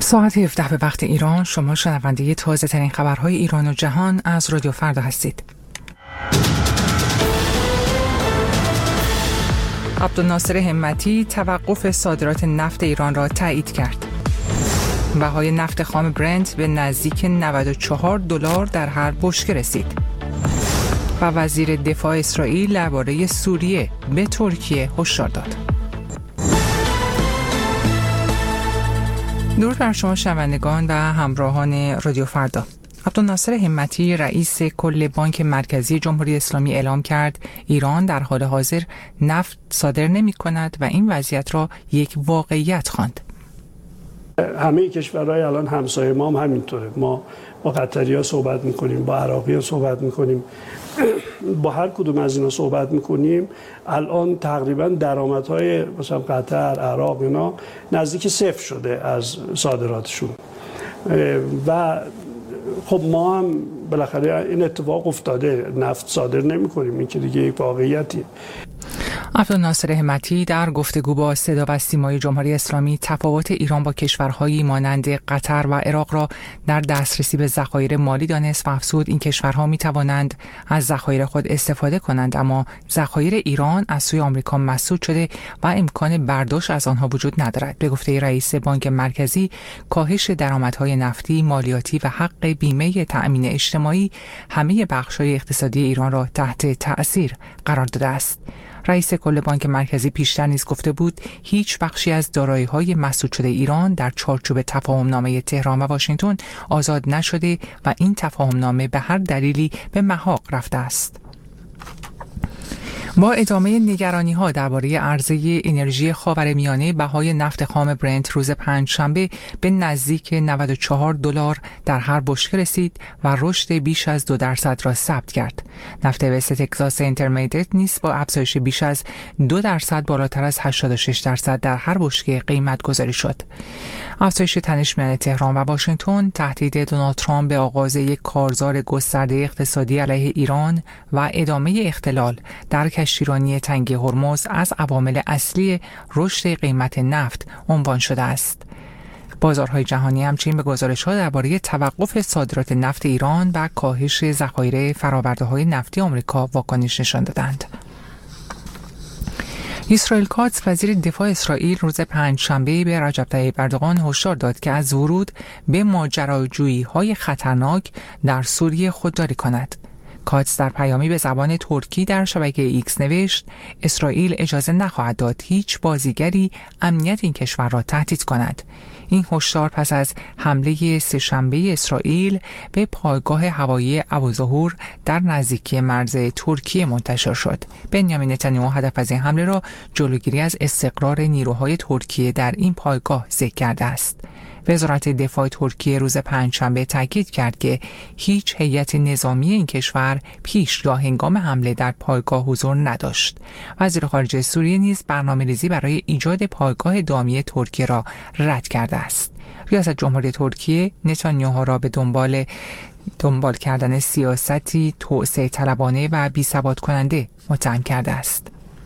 ساعت 17 به وقت ایران. شما شنونده تازه ترین خبرهای ایران و جهان از رادیو فردا هستید. عبدالناصر همتی توقف صادرات نفت ایران را تایید کرد. بهای نفت خام برنت به نزدیک $94 در هر بشکه رسید. و وزیر دفاع اسرائیل درباره سوریه به ترکیه هشدار داد. درود بر شما شنوندگان و همراهان رادیو فردا. عبدالناصر همتی رئیس کل بانک مرکزی جمهوری اسلامی اعلام کرد ایران در حال حاضر نفت صادر نمی کند و این وضعیت را یک واقعیت خواند. همه کشورهای الان همسایه ما هم همینطوره. ما با قطری‌ها صحبت می‌کنیم، با عراقی‌ها صحبت می‌کنیم، با هر کدوم از اینا صحبت می‌کنیم. الان تقریبا درآمدهای مثلا قطر، عراق اینا نزدیک صفر شده از صادراتشون و خب ما هم بالاخره این اتفاق افتاده، نفت صادر نمی‌کنیم. این که دیگه یک واقعیتیه. عبدالناصر همتی در گفتگو با صدا و سیمای جمهوری اسلامی تفاوت ایران با کشورهایی مانند قطر و عراق را در دسترسی به ذخایر مالی دانست و افزود این کشورها می توانند از ذخایر خود استفاده کنند، اما ذخایر ایران از سوی آمریکا مسدود شده و امکان برداشت از آنها وجود ندارد. به گفته رئیس بانک مرکزی، کاهش درآمدهای نفتی، مالیاتی و حق بیمه تأمین اجتماعی همه بخش‌های اقتصادی ایران را تحت تأثیر قرار داده است. رئیس کل بانک مرکزی پیشتر نیز گفته بود هیچ بخشی از دارایی‌های مسدود شده ایران در چارچوب تفاهم‌نامه تهران و واشنگتن آزاد نشده و این تفاهم‌نامه به هر دلیلی به محاق رفته است. با ادامه نگرانی‌ها درباره عرضه انرژی خاورمیانه، بهای نفت خام برنت روز پنجشنبه به نزدیک $94 در هر بشکه رسید و رشد بیش از 2% را ثبت کرد. نفت وست تگزاس اینترمدیت نیز با افزایش بیش از 2% بالاتر از 86% در هر بشکه قیمت گذاری شد. افزایش تنش میان تهران و واشنگتن، تهدید دونالد ترامپ به آغاز یک کارزار گسترده اقتصادی علیه ایران و ادامه اختلال در کشتیرانی تنگه هرمز از عوامل اصلی رشد قیمت نفت عنوان شده است. بازارهای جهانی همچنین به گزارش‌ها درباره توقف صادرات نفت ایران و کاهش ذخایر فرآورده‌های نفتی آمریکا واکنش نشان دادند. اسرائیل کاتس وزیر دفاع اسرائیل روز پنجشنبه به رجب طیب اردوغان هشدار داد که از ورود به ماجراجویی‌های خطرناک در سوریه خودداری کند. کاتس در پیامی به زبان ترکی در شبکه ایکس نوشت اسرائیل اجازه نخواهد داد هیچ بازیگری امنیت این کشور را تهدید کند. این هشدار پس از حمله سه‌شنبه اسرائیل به پایگاه هوایی ابوظهور در نزدیکی مرز ترکیه منتشر شد. بنیامین نتانیاهو هدف از این حمله را جلوگیری از استقرار نیروهای ترکیه در این پایگاه ذکر کرده است. وزارت دفاع ترکیه روز پنجشنبه تاکید کرد که هیچ هیئت نظامی این کشور پیش یا هنگام حمله در پایگاه حضور نداشت. وزیر خارجه سوریه نیز برنامه‌ریزی برای ایجاد پایگاه دائمی ترکیه را رد کرده است. ریاست جمهوری ترکیه نتانیاهو را به دنبال کردن سیاستی توسعه طلبانه و بی‌ثبات کننده متهم کرده است.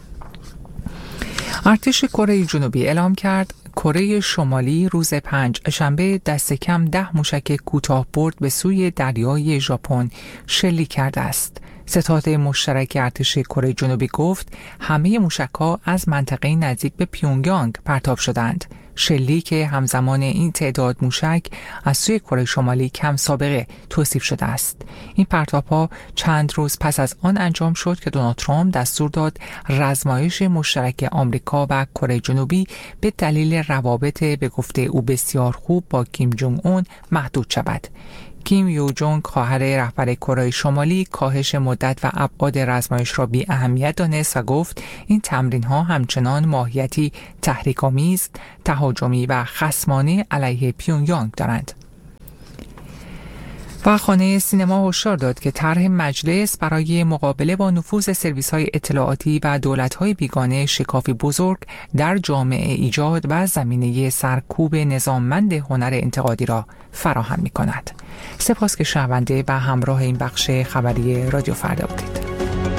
ارتش کره جنوبی اعلام کرد کره شمالی روز پنجشنبه دست کم 10 موشک کوتاه‌برد به سوی دریای ژاپن شلیک کرده است. ستاد مشترک ارتش کره جنوبی گفت همه موشک‌ها از منطقه نزدیک به پیونگیانگ پرتاب شدند. شلیک همزمان این تعداد موشک از سوی کره شمالی کم سابقه توصیف شده است. این پرتاب‌ها چند روز پس از آن انجام شد که دونالد ترامپ دستور داد رزمایش مشترک آمریکا و کره جنوبی به دلیل روابط به گفته او بسیار خوب با کیم جونگ اون محدود شود. کیم یو جونگ خواهر رهبر کره شمالی کاهش مدت و ابعاد رزمایش را بی اهمیت دانست و گفت این تمرین‌ها همچنان ماهیتی تحریک‌آمیز، تهاجمی و خصمانه علیه پیونگیانگ دارند. و خانه سینما هشدار داد که طرح مجلس برای مقابله با نفوذ سرویس‌های اطلاعاتی و دولت‌های بیگانه شکافی بزرگ در جامعه ایجاد و زمینه سرکوب نظاممند هنر انتقادی را فراهم می‌کند. سپاس که شنونده و همراه این بخش خبری رادیو فردا بودید.